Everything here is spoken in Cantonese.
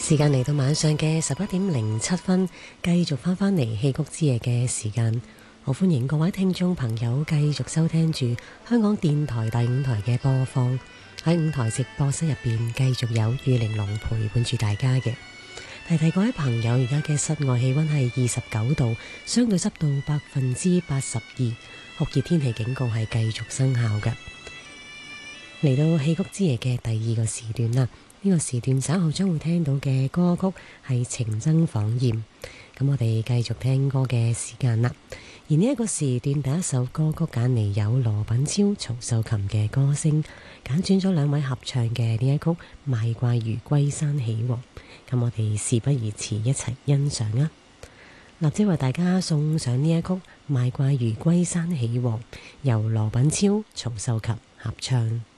時間嚟到晚上嘅11:07，繼續返嚟戲曲之夜嘅時間。好歡迎各位聽眾朋友繼續收聽住香港電台第5台嘅播放。喺5台直播室入邊繼續有玉玲瓏陪伴住大家嘅。提提各位朋友，而家嘅室外氣溫係29度，相對濕度82%，酷熱天氣警告係繼續生效嘅。嚟到戲曲之夜嘅第2個時段啦，呢個時段稍後將會聽到嘅歌曲係情僧訪艷。咁我哋繼續聽歌嘅時間啦。而呢一個時段第一首歌曲揀嚟有羅品超、曹秀琴嘅歌聲，揀選咗2位合唱嘅呢一曲《賣怪魚歸山起王》。咁我哋事不宜遲，一齊欣賞啊！立即為大家送上呢一曲《賣怪魚歸山起王》，由羅品超、曹秀琴合唱。